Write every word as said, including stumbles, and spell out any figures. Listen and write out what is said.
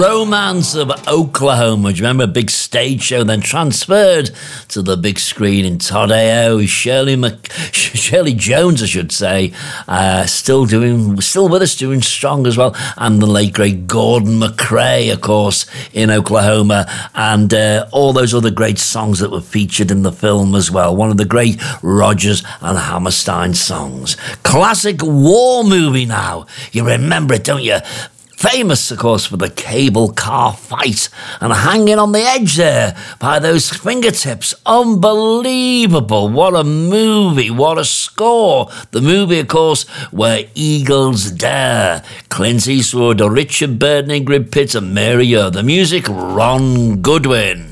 Romance of Oklahoma. Do you remember a big stage show, then transferred to the big screen in Todd-A-O? Shirley Mc... Shirley Jones, I should say, uh, still doing, still with us, doing strong as well. And the late great Gordon McRae, of course, in Oklahoma, and uh, all those other great songs that were featured in the film as well. One of the great Rodgers and Hammerstein songs. Classic war movie now. You remember it, don't you? Famous, of course, for the cable car fight and hanging on the edge there by those fingertips. Unbelievable. What a movie. What a score. The movie, of course, where Eagles Dare. Clint Eastwood, Richard Burton, Ingrid Pitt and Mary O. The music, Ron Goodwin.